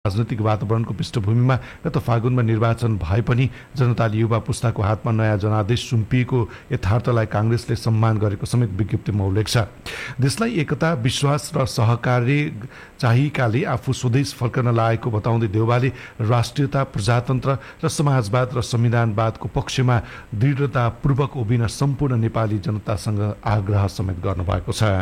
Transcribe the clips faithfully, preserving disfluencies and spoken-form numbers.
राजनैतिक वातावरणको पृष्ठभूमिमा गत फागुनमा निर्वाचन भए पनि जनताले युवा पुस्ताको हातमा नयाँ जनादेश सुम्पिएको यथार्थलाई काङ्ग्रेसले सम्मान गरेको समेत विज्ञप्तिमा उल्लेख छ। देशलाई एकता, विश्वास र सहकार्य चाहिएकाले आफू स्वदेश फर्कन लागेको बताउँदै देउवाले राष्ट्रियता, प्रजातन्त्र र समाजवाद र संविधानवादको पक्षमा दृढतापूर्वक उभिन सम्पूर्ण नेपाली जनतासँग आग्रह समेत गर्नुभएको छ।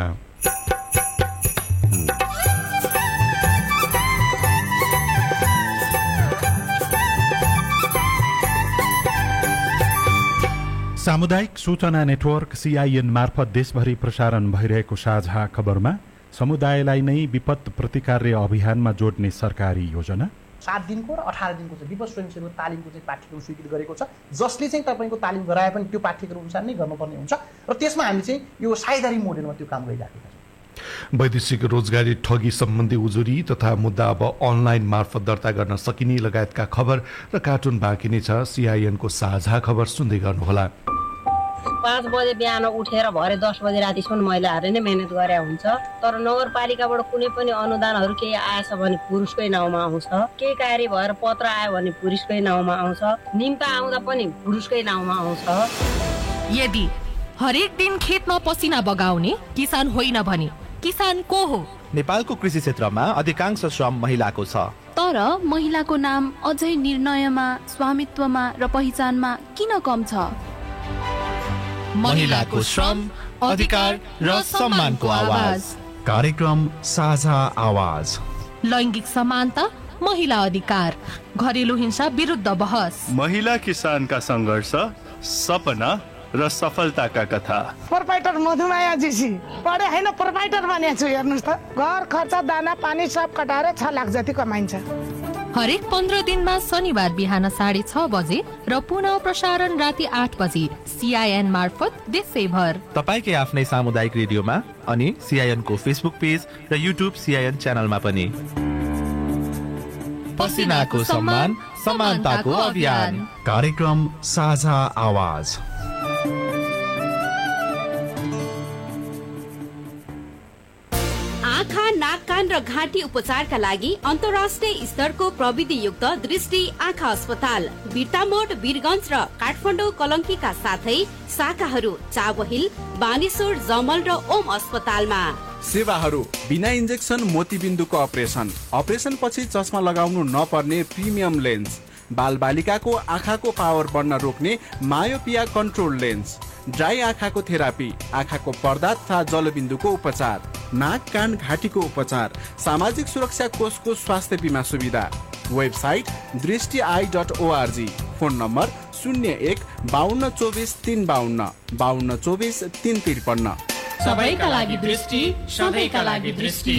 सामुदायिक सूचना नेटवर्क सीआईएन मार्फत देशभरि प्रसारण भइरहेको साझा खबरमा समुदायलाई नै विपद प्रतिकार्य अभियानमा जोड्ने सरकारी योजना, सात दिनको र अठार दिनको चाहिँ विपद स्वयंसेवी तालिमको चाहिँ पाठ्यक्रम स्वीकृत गरेको छ, जसले चाहिँ तपाईँको तालिम गराए पनि त्यो पाठ्यक्रम अनुसार नै गर्नुपर्ने हुन्छ र त्यसमा हामी चाहिँ यो साझेदारी मोडेलमा त्यो काम गरिराखेका छौँ। वैदेशिक रोजगारी ठगी सम्बन्धी उजुरी तथा मुद्दा अब अनलाइन मार्फत दर्ता गर्न सकिने लगायतका खबर र कार्टुन बाँकी नै छ। सीआईएनको साझा खबर सुन्दै गर्नुहोला। पाँच बजे बिहान उठेर भरे दस बजे रातिसम्म महिलाहरूले नै मेहनत गरे हुन्छ, तर नगरपालिकाबाट कुनै पनि अनुदानहरू केही आएछ भने पुरुषकै नाउँमा आउँछ, केही कार्य भएर पत्र आयो भने पुरुषकै नाउँमा आउँछ, निम्ता आउँदा पनि पुरुषकै नाउँमा आउँछ। यदि हरेक दिन खेतमा पसिना बगाउने किसान होइन भने किसान को हो? नेपालको कृषि क्षेत्रमा अधिकांश श्रम महिलाको छ, तर महिलाको नाम अझै निर्णयमा, स्वामित्वमा र पहिचानमा किन कम छ? महिलाको श्रम, अधिकार र सम्मानको आवाज। कार्यक्रम साझा आवाज। लैङ्गिक समानता, महिला अधिकार, घरेलु हिंसा विरुद्ध बहस, महिला किसानका सङ्घर्ष, सपना र सफलताका कथा। प्रोपाइटर मधुमाया जीसी पढे हैन, प्रोपाइटर बनेको छु। हेर्नुस् त, घर खर्च, दाना पानी सब कटाएर छ लाख जति कमाइन्छ। हरेक पन्ध्र दिनमा शनिबार बिहान साढे छ बजे र पुनः प्रसारण राति आठ बजे सीआईएन मार्फत देशैभर। तपाईकै आफ्नै सामुदायिक रेडियोमा अनि सीआईएन को फेसबुक पेज र युट्युब सीआईएन च्यानलमा पनि। पसिनाको सम्मान, समानताको अभियान। कार्यक्रम साझा आवाज। आँखा, नाक, कान र घाँटी उपचारका लागि अन्तर्राष्ट्रिय स्तरको प्रविधियुक्त दृष्टि आँखा अस्पताल बिर्तामोड, वीरगञ्ज र काठमाडौँ कलङ्कीका साथै शाखाहरू चाबहिल, बानेश्वर, जमल र ओम अस्पतालमा। सेवाहरू बिना इन्जेक्सन मोतीबिन्दुको अपरेसन, अपरेसन पछि चस्मा लगाउनु नपर्ने प्रिमियम लेन्स, बालबालिकाको आँखाको पावर बढ्न रोक्ने मायोपिया कन्ट्रोल लेन्स, ड्राई आँखाको थेरापी, आँखाको पर्दा तथा जलबिन्दुको उपचार, नाक, कान, घाँटीको उपचार, सामाजिक सुरक्षा कोषको स्वास्थ्य बिमा सुविधा। वेबसाइट दृष्टि I dot ORG. Phone number शून्य एक बाहन्न चौबिस तिन बाहन्न बाहन्न चौबिस तिन त्रिपन्न। सबैका लागि दृष्टि, सधैँका लागि दृष्टि।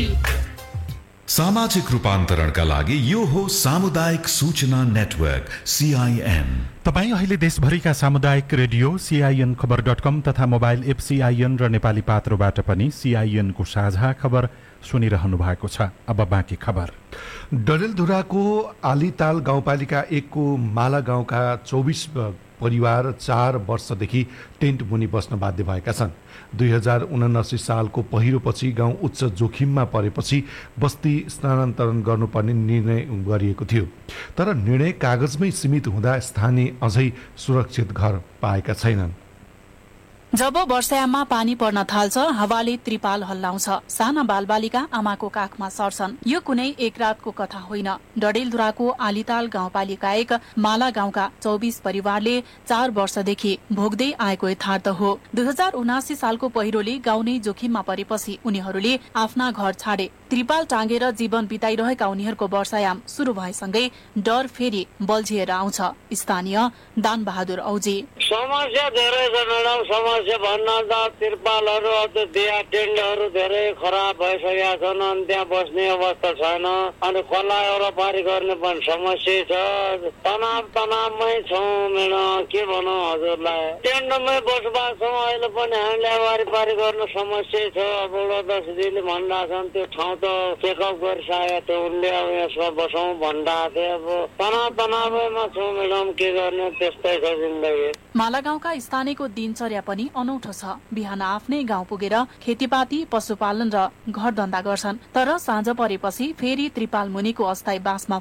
सामाजिक रूपान्तरणका लागि यो हो सामुदायिक सूचना नेटवर्क सीआईएन। तपाईँ अहिले देशभरिका सामुदायिक रेडियो सीआईएन खबर डट कम तथा मोबाइल एप सीआईएन र नेपाली पात्रोबाट पनि सीआईएनको साझा खबर सुनिरहनु भएको छ। अब बाँकी खबर। डडेलधुराको आलीताल गाउँपालिका एकको माला गाउँका चौबिस परिवार चार वर्षदेखि टेन्ट मुनि बस्न बाध्य भएका छन्। दुई हजार उनासी सालको पहिरोपछि गाउँ उच्च जोखिममा परेपछि बस्ती स्थानान्तरण गर्नुपर्ने निर्णय गरिएको थियो, तर निर्णय कागजमै सीमित हुँदा स्थानीय अझै सुरक्षित घर पाएका छैनन्। जब वर्षायाममा पानी पर्न थाल्छ, हावाले त्रिपाल हल्लाउँछ, साना बालबालिका आमाको काखमा सर्छन्। यो कुनै एक रातको कथा होइन। डडेलधुराको आलीताल गाउँपालिका एक माला गाउँका चौबिस परिवारले चार वर्षदेखि भोग्दै आएको यथार्थ हो। दुई हजार उनासी सालको पहिरोले गाउँ नै जोखिममा परेपछि उनीहरूले आफ्ना घर छाडे। त्रिपाल टाँगेर जीवन बिताइरहेका उनीहरूको वर्षायाम सुरु भएसँगै डर फेरि बल्झिएर आउँछ। स्थानीय दान बहादुर औजी। समस्या धेरै छ मैडम, समस्या भन्न त तिरपालहरू दिया टेन्टहरू धेरै खराब भइसकेका छन्, अनि त्यहाँ बस्ने अवस्था छैन, अनि खोला एउटा पारी गर्ने पनि समस्या छ। तनाव तनावमै छौँ मैडम, के भनौँ हजुरलाई। टेन्टमै बसोबास छौँ अहिले पनि, हामीले वारिपारी गर्न समस्या छ। अब दसजीले भनिरहेको छन् त्यो ठाउँ त चेकअप गरिसकेको थियो उनले, अब यसमा बसौँ भनिरहेको थियो। अब तनाव तनावैमा छौँ मैडम, के गर्ने, त्यस्तै छ जिन्दगी। माला गाउँका स्थानीयको दिनचर्या पनि अनौठो छ। बिहान आफ्नै गाउँ पुगेर खेतीपाती पशुपालन र घर धन्दा गर्छन्, तर साँझ परेपछि फेरि त्रिपाल मुनिको अस्थायी बासमा